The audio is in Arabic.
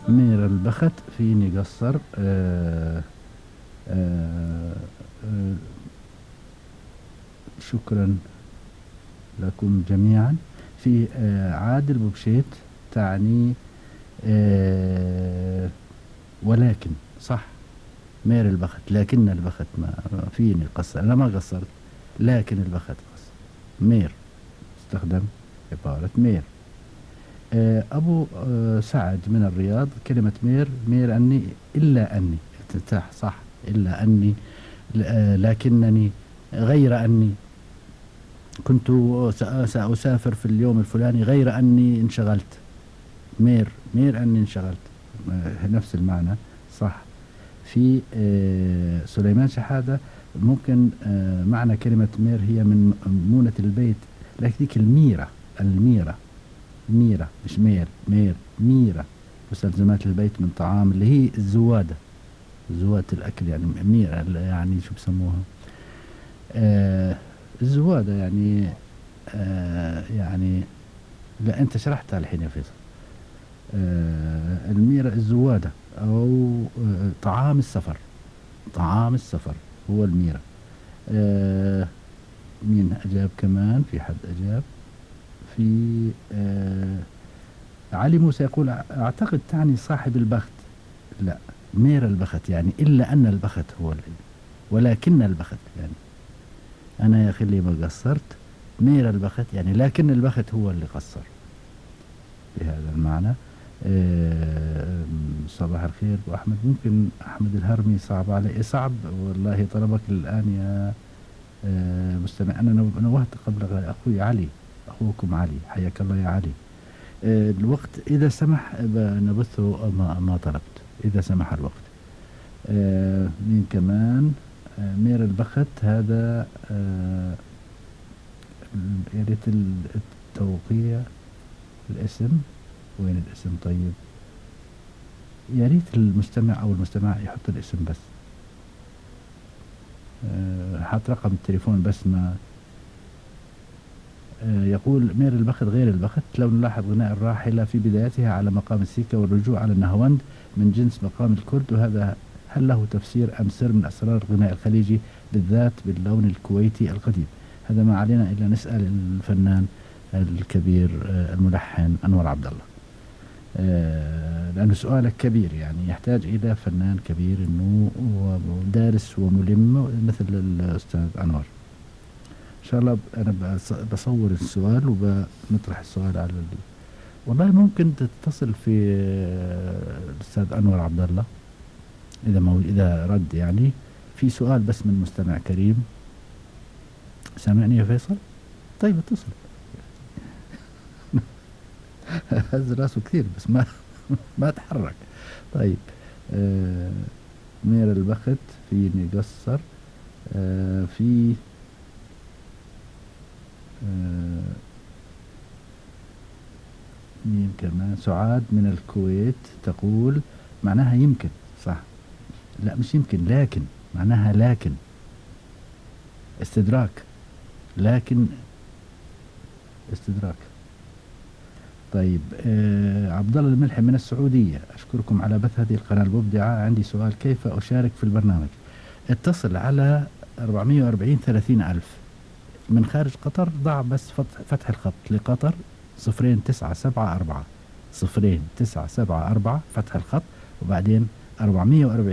مير البخت فيني قصر. آه آه شكرا لكم جميعا. في عادل بوبشيت تعني ولكن صح. مير البخت لكن البخت ما فيني قصر، أنا ما قصرت، لكن البخت قصر. مير استخدم عبارة مير. أبو سعد من الرياض، كلمة مير، مير أني إلا أني، افتتاح صح، إلا أني، لكنني، غير أني كنت سأسافر في اليوم الفلاني غير أني انشغلت. مير، مير أني انشغلت، نفس المعنى صح. في سليمان شحادة ممكن معنى كلمة مير هي من مونة البيت، لكن ذيك الميرة، الميرة، ميرة مش مير، مير ميرة، مستلزمات البيت من طعام، اللي هي الزوادة، زوادة الأكل يعني. ميرة يعني شو بسموها؟ الزوادة يعني. يعني لا أنت شرحتها الحين يا فيصل. الميرة الزوادة، أو طعام السفر، طعام السفر هو الميرة. مين أجاب كمان؟ في حد أجاب؟ في علي موسى يقول أعتقد تعني صاحب البخت. لا، مير البخت يعني إلا أن البخت هو ولكن البخت يعني أنا يا أخي اللي ما قصرت. مير البخت يعني لكن البخت هو اللي قصر، بهذا المعنى. صباح الخير أبو أحمد. ممكن أحمد الهرمي صعب علي، صعب والله طلبك الآن يا مستمع. أنا نوهت قبل أخوي علي، أخوكم علي، حياك الله يا علي. الوقت إذا سمح نبثه ما طلبت، إذا سمح الوقت. مين كمان؟ مير البخت هذا يا ريت التوقيع، الاسم، وين الاسم؟ طيب يا ريت المستمع أو المستمع يحط الاسم بس. حط رقم التليفون بس ما. يقول مير البخت غير البخت، لو نلاحظ غناء الراحلة في بدايتها على مقام السيكا والرجوع على النهاوند من جنس مقام الكرد، وهذا هل له تفسير أم سر من أسرار الغناء الخليجي بالذات باللون الكويتي القديم؟ هذا ما علينا إلا نسأل الفنان الكبير الملحن أنور عبد الله، لأنه سؤالك كبير يعني يحتاج إلى فنان كبير إنه دارس وملم مثل الأستاذ أنور. إن شاء الله أنا بصور السؤال وبنطرح السؤال على والله ممكن تتصل في الأستاذ أنور عبد الله إذا رد يعني. في سؤال بس من مستمع كريم، سامعني يا فيصل؟ طيب اتصل. هز راسه كثير بس ما تحرك. طيب مير البخت فيني قصر. في مين كمان؟ سعاد من الكويت تقول معناها يمكن، صح. لا مش يمكن، لكن معناها لكن، استدراك، لكن استدراك. طيب عبد الله الملحي من السعودية، أشكركم على بث هذه القناة المبدعة. عندي سؤال، كيف أشارك في البرنامج؟ اتصل على 440 30 ألف. من خارج قطر ضع بس فتح الخط لقطر 0974 0974 فتح الخط، وبعدين 440